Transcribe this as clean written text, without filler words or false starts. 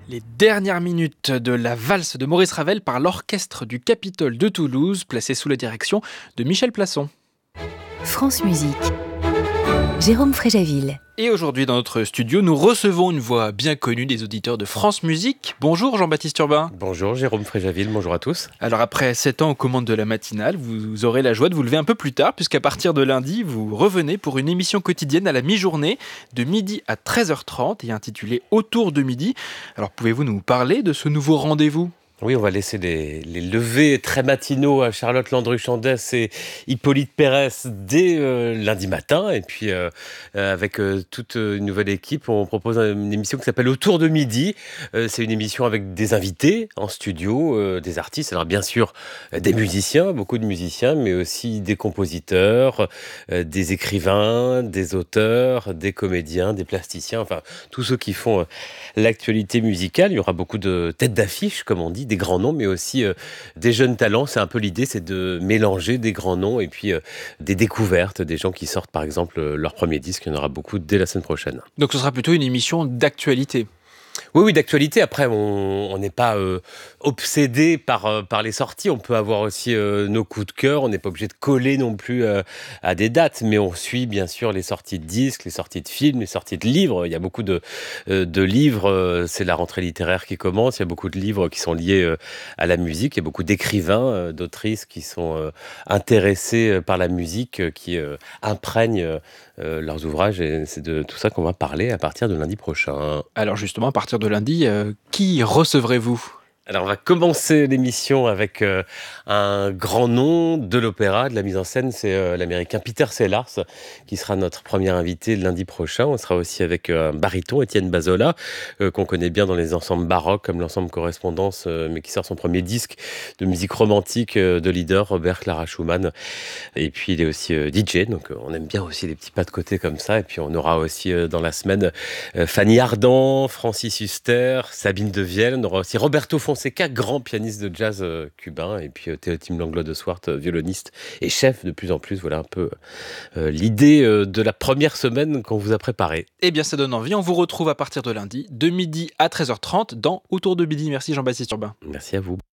Les dernières minutes de la valse de Maurice Ravel par l'orchestre du Capitole de Toulouse, placé sous la direction de Michel Plasson. France Musique. Jérôme Fréjaville. Et aujourd'hui, dans notre studio, nous recevons une voix bien connue des auditeurs de France Musique. Bonjour Jean-Baptiste Urbain. Bonjour Jérôme Fréjaville, bonjour à tous. Alors après 7 ans aux commandes de la matinale, vous aurez la joie de vous lever un peu plus tard, puisqu'à partir de lundi, vous revenez pour une émission quotidienne à la mi-journée, de midi à 13h30, et intitulée Autour de midi. Alors pouvez-vous nous parler de ce nouveau rendez-vous ? Oui, on va laisser les levers très matinaux à Charlotte Landru-Chandès et Hippolyte Pérez dès lundi matin. Et puis, avec toute une nouvelle équipe, on propose une émission qui s'appelle Autour de midi. C'est une émission avec des invités en studio, des artistes. Alors, bien sûr, des musiciens, beaucoup de musiciens, mais aussi des compositeurs, des écrivains, des auteurs, des comédiens, des plasticiens, enfin, tous ceux qui font l'actualité musicale. Il y aura beaucoup de têtes d'affiche, comme on dit, des grands noms, mais aussi des jeunes talents. C'est un peu l'idée, c'est de mélanger des grands noms et puis des découvertes, des gens qui sortent par exemple leur premier disque. Il y en aura beaucoup dès la semaine prochaine. Donc ce sera plutôt une émission d'actualité. Oui, d'actualité. Après, on n'est pas obsédé par les sorties. On peut avoir aussi nos coups de cœur. On n'est pas obligé de coller non plus à des dates, mais on suit bien sûr les sorties de disques, les sorties de films, les sorties de livres. Il y a beaucoup de livres. C'est la rentrée littéraire qui commence. Il y a beaucoup de livres qui sont liés à la musique. Il y a beaucoup d'écrivains, d'autrices qui sont intéressés par la musique, qui imprègnent leurs ouvrages. Et c'est de tout ça qu'on va parler à partir de lundi prochain. Alors justement, à partir de lundi, qui recevrez-vous ? Alors, on va commencer l'émission avec un grand nom de l'opéra, de la mise en scène. C'est l'américain Peter Sellars qui sera notre premier invité lundi prochain. On sera aussi avec un baryton, Étienne Bazola, qu'on connaît bien dans les ensembles baroques comme l'ensemble Correspondance, mais qui sort son premier disque de musique romantique de leader, Robert Clara Schumann. Et puis, il est aussi DJ, donc on aime bien aussi les petits pas de côté comme ça. Et puis, on aura aussi dans la semaine Fanny Ardant, Francis Huster, Sabine Devielle. On aura aussi Roberto Fonseca, grand pianiste de jazz cubain, et puis Théotime Langlois de Swart, violoniste et chef de plus en plus. Voilà un peu l'idée de la première semaine qu'on vous a préparée. Eh bien, ça donne envie. On vous retrouve à partir de lundi, de midi à 13h30 dans Autour de midi. Merci Jean-Baptiste Urbain. Merci à vous.